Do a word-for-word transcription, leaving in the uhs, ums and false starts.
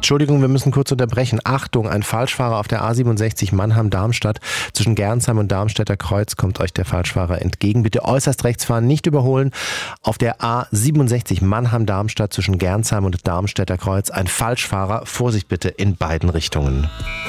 Entschuldigung, wir müssen kurz unterbrechen. Achtung, ein Falschfahrer auf der A siebenundsechzig Mannheim-Darmstadt. Zwischen Gernsheim und Darmstädter Kreuz kommt euch der Falschfahrer entgegen. Bitte äußerst rechts fahren, nicht überholen. Auf der A siebenundsechzig Mannheim-Darmstadt zwischen Gernsheim und Darmstädter Kreuz ein Falschfahrer. Vorsicht bitte in beiden Richtungen.